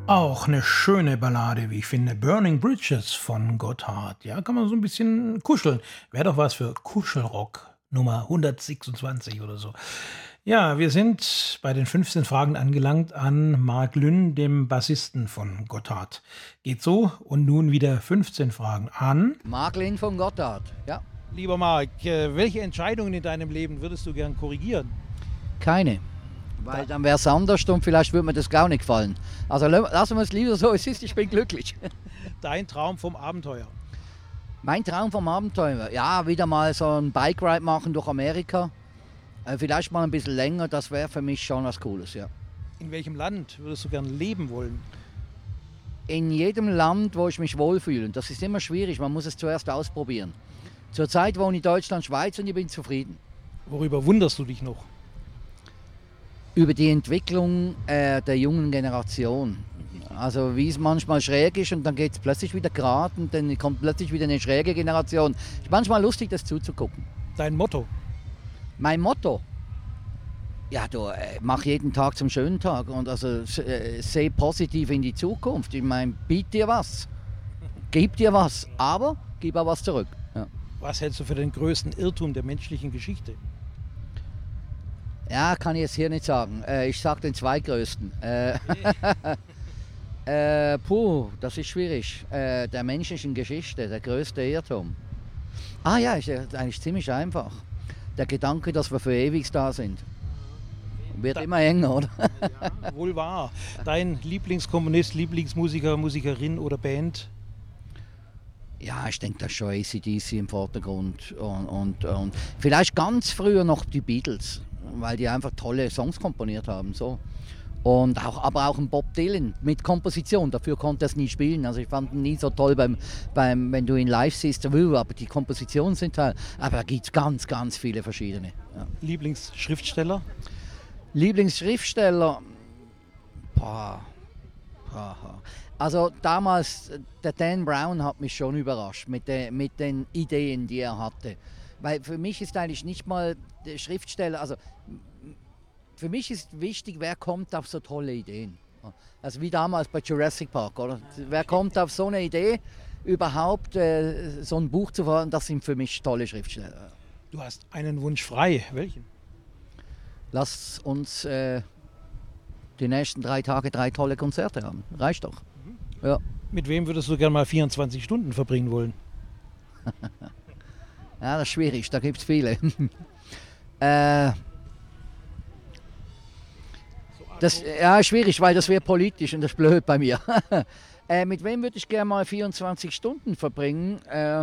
Auch eine schöne Ballade, wie ich finde. Burning Bridges von Gotthard. Ja, kann man so ein bisschen kuscheln. Wäre doch was für Kuschelrock Nummer 126 oder so. Ja, wir sind bei den 15 Fragen angelangt an Mark Lynn, dem Bassisten von Gotthard. Geht so und nun wieder 15 Fragen an. Marklin von Gotthard, ja. Lieber Mark, welche Entscheidungen in deinem Leben würdest du gern korrigieren? Keine. Weil dann wäre es anders und vielleicht würde mir das gar nicht gefallen. Also lassen wir es lieber so, es ist, ich bin glücklich. Dein Traum vom Abenteuer. Mein Traum vom Abenteuer, ja, wieder mal so ein Bike-Ride machen durch Amerika. Vielleicht mal ein bisschen länger, das wäre für mich schon was Cooles, ja. In welchem Land würdest du gern leben wollen? In jedem Land, wo ich mich wohlfühle. Das ist immer schwierig, man muss es zuerst ausprobieren. Zurzeit wohne ich in Deutschland, Schweiz und ich bin zufrieden. Worüber wunderst du dich noch? Über die Entwicklung der jungen Generation. Also wie es manchmal schräg ist und dann geht es plötzlich wieder gerade und dann kommt plötzlich wieder eine schräge Generation. Ist manchmal lustig, das zuzugucken. Dein Motto? Mein Motto? Ja, du mach jeden Tag zum schönen Tag und also seh positiv in die Zukunft. Ich meine, biet dir was, gib dir was, aber gib auch was zurück. Ja. Was hältst du für den größten Irrtum der menschlichen Geschichte? Ja, kann ich jetzt hier nicht sagen. Ich sag den zweitgrößten. Das ist schwierig. Der menschlichen Geschichte, der größte Irrtum. Ah ja, ist eigentlich ziemlich einfach. Der Gedanke, dass wir für ewig da sind. Wird immer enger, oder? Ja, wohl wahr. Dein Lieblingskomponist, Lieblingsmusiker, Musikerin oder Band? Ja, ich denke, da ist schon AC/DC im Vordergrund. Und vielleicht ganz früher noch die Beatles, weil die einfach tolle Songs komponiert haben. So. Und aber auch ein Bob Dylan mit Komposition, dafür konnte er es nie spielen. Also ich fand ihn nie so toll, wenn du ihn live siehst, aber die Kompositionen sind toll. Aber da gibt es ganz, ganz viele verschiedene. Ja. Lieblingsschriftsteller? Lieblingsschriftsteller? Boah. Also damals, der Dan Brown hat mich schon überrascht mit den Ideen, die er hatte. Weil für mich ist eigentlich nicht mal der Schriftsteller, also für mich ist wichtig, wer kommt auf so tolle Ideen. Also wie damals bei Jurassic Park, oder? Wer kommt auf so eine Idee, überhaupt so ein Buch zu verfassen, das sind für mich tolle Schriftsteller. Du hast einen Wunsch frei. Welchen? Lass uns die nächsten 3 Tage 3 tolle Konzerte haben. Reicht doch. Ja. Mit wem würdest du gerne mal 24 Stunden verbringen wollen? Ja, das ist schwierig, da gibt es viele. Ja, schwierig, weil das wäre politisch und das ist blöd bei mir. Mit wem würde ich gerne mal 24 Stunden verbringen?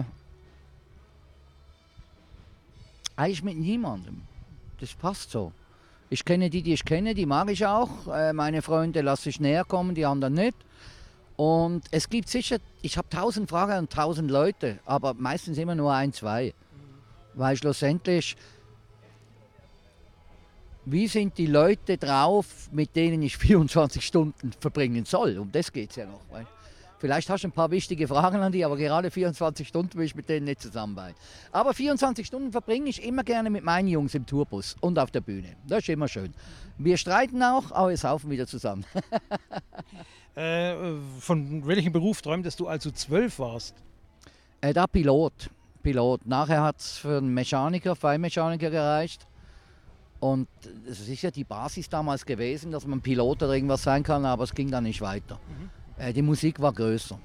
Eigentlich mit niemandem. Das passt so. Ich kenne die ich kenne, die mag ich auch. Meine Freunde lasse ich näher kommen, die anderen nicht. Und es gibt sicher, ich habe 1000 Fragen an 1000 Leute, aber meistens immer nur 1, 2. Weil schlussendlich, wie sind die Leute drauf, mit denen ich 24 Stunden verbringen soll? Um das geht es ja noch. Weil vielleicht hast du ein paar wichtige Fragen an die, aber gerade 24 Stunden will ich mit denen nicht zusammenarbeiten. Aber 24 Stunden verbringe ich immer gerne mit meinen Jungs im Tourbus und auf der Bühne. Das ist immer schön. Wir streiten auch, aber wir saufen wieder zusammen. Von welchem Beruf träumtest du, als du 12 warst? Da Pilot. Nachher hat es für einen Feinmechaniker gereicht. Und es ist ja die Basis damals gewesen, dass man Pilot oder irgendwas sein kann, aber es ging dann nicht weiter. Die Musik war größer.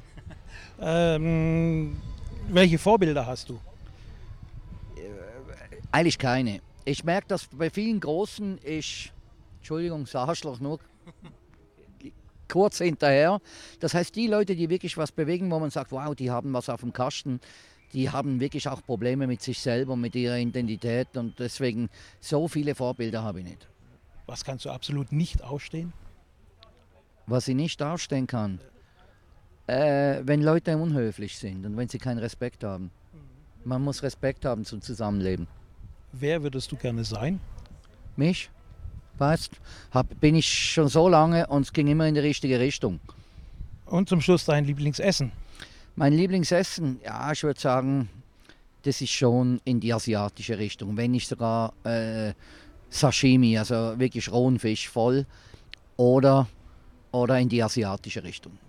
Welche Vorbilder hast du? Eigentlich keine. Ich merke, dass bei vielen Großen Entschuldigung, Arschloch, nur kurz hinterher. Das heißt, die Leute, die wirklich was bewegen, wo man sagt, wow, die haben was auf dem Kasten, die haben wirklich auch Probleme mit sich selber, mit ihrer Identität und deswegen so viele Vorbilder habe ich nicht. Was kannst du absolut nicht ausstehen? Was ich nicht ausstehen kann, wenn Leute unhöflich sind und wenn sie keinen Respekt haben. Man muss Respekt haben zum Zusammenleben. Wer würdest du gerne sein? Mich? Weißt, bin ich schon so lange und es ging immer in die richtige Richtung. Und zum Schluss dein Lieblingsessen? Mein Lieblingsessen, ja, ich würde sagen, das ist schon in die asiatische Richtung. Wenn nicht sogar Sashimi, also wirklich rohen Fisch voll. Oder oder in die asiatische Richtung.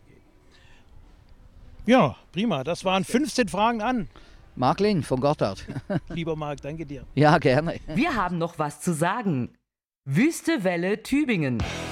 Ja, prima. Das waren 15 Fragen an. Marc Linn von Gotthard. Lieber Marc, danke dir. Ja, gerne. Wir haben noch was zu sagen. Wüste Welle Tübingen.